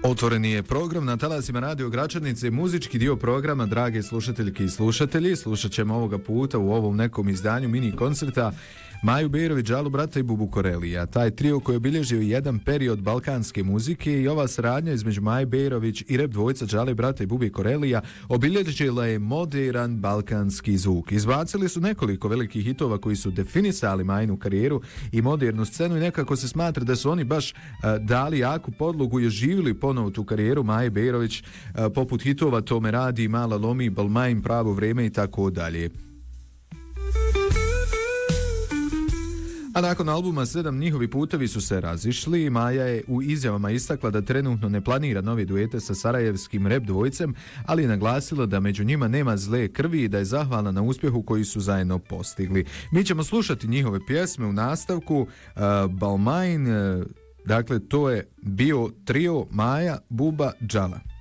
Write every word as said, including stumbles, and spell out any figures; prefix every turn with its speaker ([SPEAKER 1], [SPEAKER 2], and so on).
[SPEAKER 1] Otvoreni je program na talasima Radio Gračanice, muzički dio programa, drage slušateljke i slušatelji. Slušat ćemo ovoga puta u ovom nekom izdanju mini koncerta Maju Bejrović, Džalu brata i Bubu Korelija. Taj trio koji je obilježio jedan period balkanske muzike i ova saradnja između Maje Bejrović i rep dvojca Džale brata i Bubi Korelija obilježila je modern balkanski zvuk. Izbacili su nekoliko velikih hitova koji su definisali Majinu karijeru i modernu scenu i nekako se smatra da su oni baš uh, dali jaku podlogu i oživili ponovo tu karijeru Maje Bejrović, uh, poput hitova To me radi, Mala lomi, Balmain, Pravo vreme i tako dalje. A nakon albuma sedam njihovi putevi su se razišli. Maja je u izjavama istakla da trenutno ne planira novi duete sa sarajevskim rep dvojcem, ali je naglasila da među njima nema zle krvi i da je zahvalna na uspjehu koji su zajedno postigli. Mi ćemo slušati njihove pjesme u nastavku. uh, Balmain, uh, dakle to je bio trio Maja, Buba, Džala.